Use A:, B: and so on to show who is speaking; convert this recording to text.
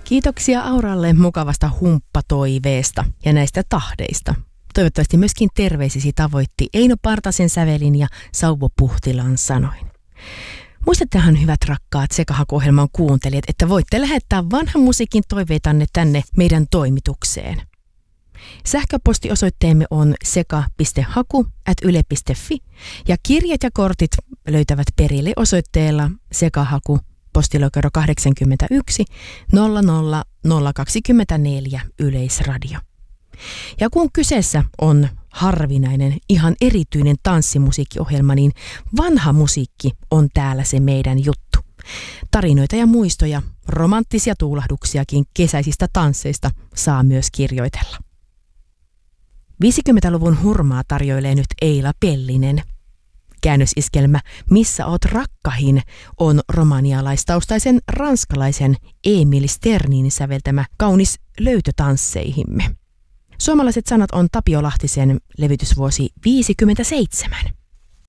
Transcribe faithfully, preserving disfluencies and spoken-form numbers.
A: Kiitoksia Auralle mukavasta humppatoiveesta ja näistä tahdeista. Toivottavasti myöskin terveisisi tavoitti Eino Partasen sävelin ja Sauvo Puhtilan sanoin. Muistattehan hyvät rakkaat Sekahaku-ohjelman kuuntelijat, että voitte lähettää vanhan musiikin toiveitanne tänne meidän toimitukseen. Sähköpostiosoitteemme on seka piste haku ät yle piste fi ja kirjat ja kortit löytävät perille osoitteella Sekahaku postilokero kahdeksankymmentäyksi nolla nolla nolla kaksikymmentäneljä Yleisradio. Ja kun kyseessä on harvinainen, ihan erityinen tanssimusiikkiohjelma, niin vanha musiikki on täällä se meidän juttu. Tarinoita ja muistoja, romanttisia tuulahduksiakin kesäisistä tansseista saa myös kirjoitella. viisikymmentäluvun hurmaa tarjoilee nyt Eila Pellinen. Käännösiskelmä Missä oot rakkahin on romanialaistaustaisen ranskalaisen Emil Sternin säveltämä kaunis löytö tansseihimme. Suomalaiset sanat on Tapio Lahtisen levytysvuosi viisikymmentäseitsemän.